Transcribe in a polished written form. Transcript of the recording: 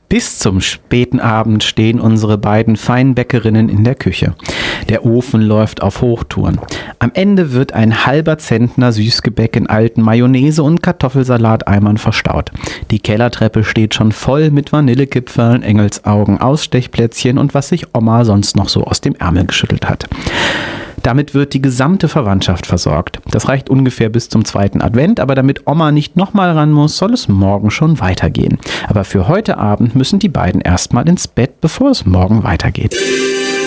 Bis zum späten Abend stehen unsere beiden Feinbäckerinnen in der Küche. Der Ofen läuft auf Hochtouren. Am Ende wird ein halber Zentner Süßgebäck in alten Mayonnaise- und Kartoffelsalate-Eimern verstaut. Die Kellertreppe steht schon voll mit Vanillekipferln, Engelsaugen, Ausstechplätzchen und was sich Oma sonst noch so aus dem Ärmel geschüttelt hat. Damit wird die gesamte Verwandtschaft versorgt. Das reicht ungefähr bis zum 2. Advent, aber damit Oma nicht nochmal ran muss, soll es morgen schon weitergehen. Aber für heute Abend müssen die beiden erstmal ins Bett, bevor es morgen weitergeht.